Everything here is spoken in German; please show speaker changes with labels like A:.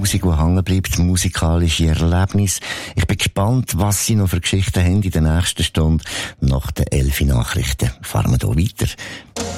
A: Musik, die hängen bleibt, musikalische Erlebnisse. Ich bin gespannt, was Sie noch für Geschichten haben in der nächsten Stunde. Nach den 11 Nachrichten fahren wir hier weiter.